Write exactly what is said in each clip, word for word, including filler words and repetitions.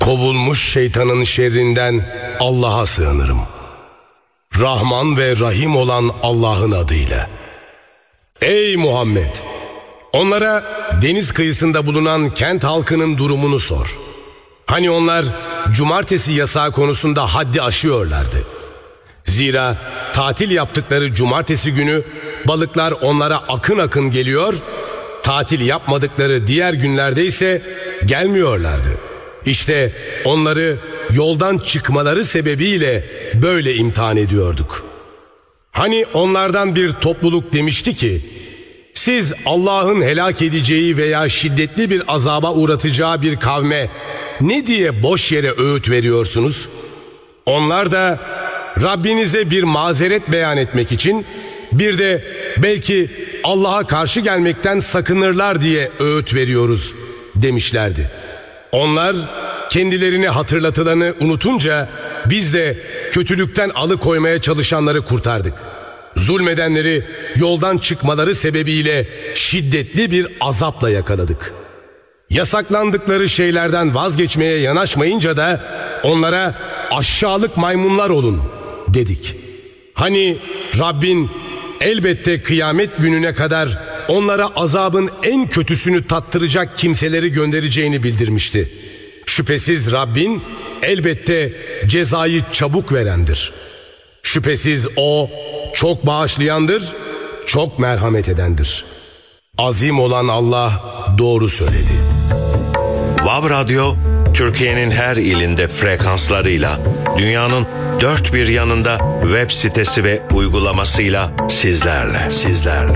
Kovulmuş şeytanın şerrinden Allah'a sığınırım. Rahman ve Rahim olan Allah'ın adıyla. Ey Muhammed! Onlara deniz kıyısında bulunan kent halkının durumunu sor. Hani onlar cumartesi yasağı konusunda haddi aşıyorlardı. Zira tatil yaptıkları cumartesi günü balıklar onlara akın akın geliyor, tatil yapmadıkları diğer günlerde ise gelmiyorlardı. İşte onları yoldan çıkmaları sebebiyle böyle imtihan ediyorduk. Hani onlardan bir topluluk demişti ki, siz Allah'ın helak edeceği veya şiddetli bir azaba uğratacağı bir kavme ne diye boş yere öğüt veriyorsunuz? Onlar da Rabbinize bir mazeret beyan etmek için, bir de belki Allah'a karşı gelmekten sakınırlar diye öğüt veriyoruz demişlerdi. Onlar kendilerini hatırlatılanı unutunca biz de kötülükten alıkoymaya çalışanları kurtardık. Zulmedenleri yoldan çıkmaları sebebiyle şiddetli bir azapla yakaladık. Yasaklandıkları şeylerden vazgeçmeye yanaşmayınca da onlara aşağılık maymunlar olun dedik. Hani Rabbin elbette kıyamet gününe kadar onlara azabın en kötüsünü tattıracak kimseleri göndereceğini bildirmişti. Şüphesiz Rabbin elbette cezayı çabuk verendir. Şüphesiz O çok bağışlayandır, çok merhamet edendir. Azim olan Allah doğru söyledi. Vav Radyo, Türkiye'nin her ilinde frekanslarıyla, dünyanın dört bir yanında web sitesi ve uygulamasıyla sizlerle, sizlerle.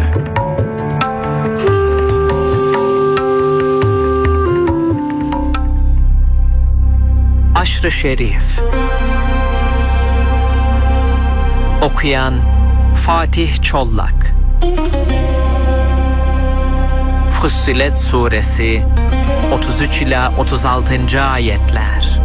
Aşr-ı Şerif. Okuyan Fatih Çollak. Fussilet Suresi otuz üç ila otuz altıncı ayetler.